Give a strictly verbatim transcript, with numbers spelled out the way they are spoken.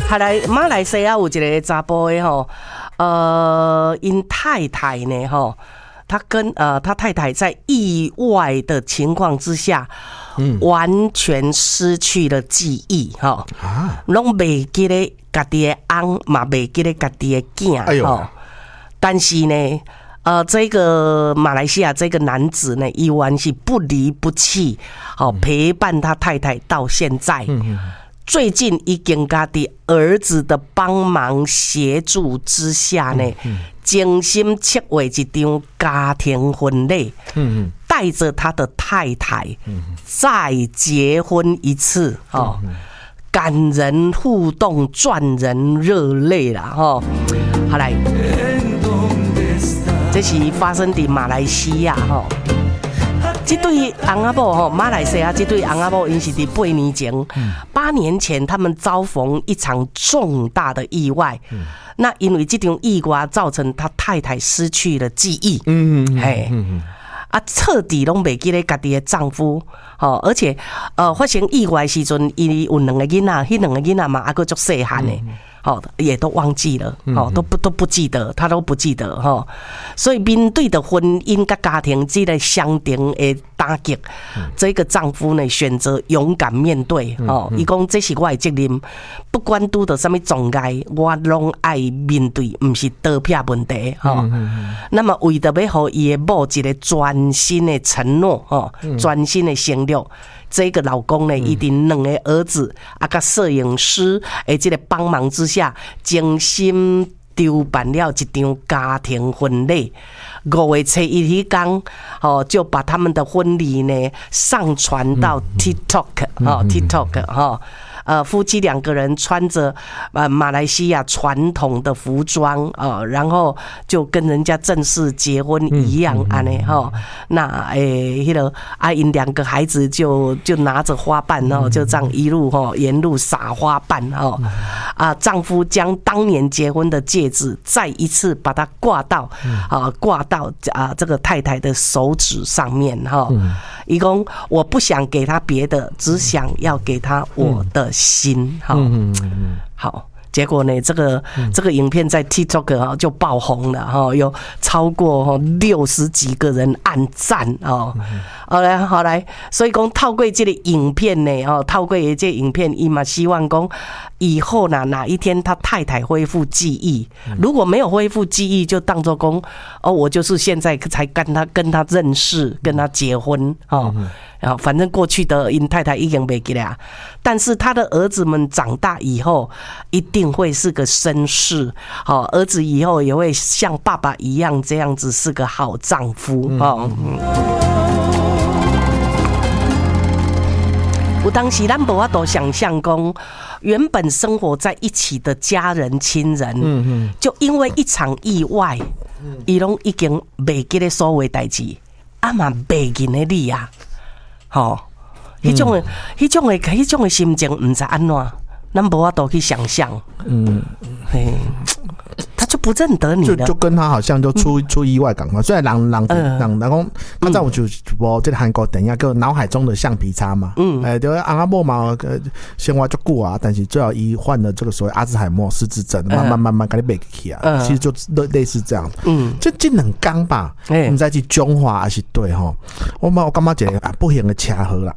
后来马来西亚有一个查甫的吼，呃，因太太呢吼，他跟呃他太太在意外的情况之下，嗯，完全失去了记忆哈，啊，拢袂记得家己的翁，嘛袂记得家己的囝，哎呦，但是呢。呃，这个马来西亚这个男子呢，依然是不离不弃，好、哦、陪伴他太太到现在。嗯、最近已经家的儿子的帮忙协助之下呢，嗯、精心策划一场家庭婚礼，嗯、带着他的太太、嗯、再结婚一次，哦，嗯、感人互动，赚人热泪啦，哈、哦，好来。这是发生在马来西亚吼，这对翁仔某吼，马来西亚这对翁仔某，因是伫八年前，八年前他们遭逢一场重大的意外，嗯、那因为这场意外造成他太太失去了记忆，嗯嗯嘿，嗯啊，彻底拢袂记得家己的丈夫，吼，而且呃发生意外的时阵，伊有两个囡仔，迄两个囡仔嘛，还佫足细汉的。嗯哦，也都忘记了，哦，都不都不记得，他都不记得哈、哦。所以面对的婚姻跟家庭这个相同的打击，嗯、这个丈夫呢选择勇敢面对，哦，伊讲、嗯嗯、这是我的责任，不管拄到什么障碍，我拢爱面对，不是刀片问题哈、哦嗯嗯嗯。那么为着要互伊的某一个全新的承诺，哦，全新的承诺。这个老公呢，一定两个儿子啊，甲摄影师诶，这个帮忙之下，精心筹办了一场家庭婚礼。五月初一迄天，哦，就把他们的婚礼呢上传到 TikTok， 哦 ，TikTok， 哈。呃，夫妻两个人穿着呃马来西亚传统的服装啊、呃，然后就跟人家正式结婚一样安尼哈。那诶，迄、那个啊，因两个孩子就就拿着花瓣哦，就这样一路哈沿路撒花瓣哦。啊，丈夫将当年结婚的戒指再一次把它挂到啊挂到啊这个太太的手指上面哈。一共我不想给他别的，只想要给他我的心哈。好。结果呢，这个这个影片在 TikTok 啊就爆红了哈，有超过六十几个人按赞哦。好来好来，所以讲透过这个影片呢，哦，透过这个影片，伊嘛希望讲以后呢哪一天他太太恢复记忆，如果没有恢复记忆，就当作讲哦，我就是现在才跟他跟他认识，跟他结婚哦。然后反正过去的因太太已经没记了，但是他的儿子们长大以后一定会是个绅士，好，儿子以后也会像爸爸一样这样子是个好丈夫哦。有当时咱无法度想象讲，原本生活在一起的家人亲人，就因为一场意外，伊拢已经袂记得所有代志，啊嘛袂记得你啊。吼，迄种诶，迄种诶，迄种诶心情，唔知安怎，咱无法度去想象。嗯，嘿，他就不认得你了， 就就跟他好像就出、嗯、出意外感嘛。虽然人人人人讲，他在我就无这个韩国电影叫《脑海中的橡皮擦》嘛。嗯，哎、欸，对，阿莫嘛，生活就久啊，但是最后一患了这个所谓阿兹海默失智症，慢慢慢慢给你背起啊。嗯，其实就类似这样。嗯，这这两讲吧，我们再去中华还是对哈。我嘛我感觉一个不幸的巧合啦。